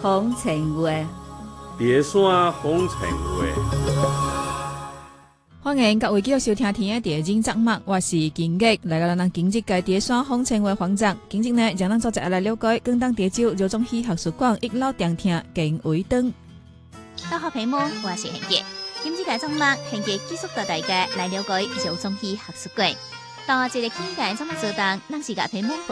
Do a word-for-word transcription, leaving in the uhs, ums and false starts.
风尘话， 别山风尘话。 欢迎各位继续收听天的第二集节目，我是金吉，来到咱经济界第山风尘话环节。今日呢，将咱做一来了解广东地州柔中戏学术馆一楼店厅更为灯。 大家朋友们，我是恒杰。今日个节目，恒杰继续带大家来了解柔中戏学术馆。到这个境界，节目做档，咱是个朋友们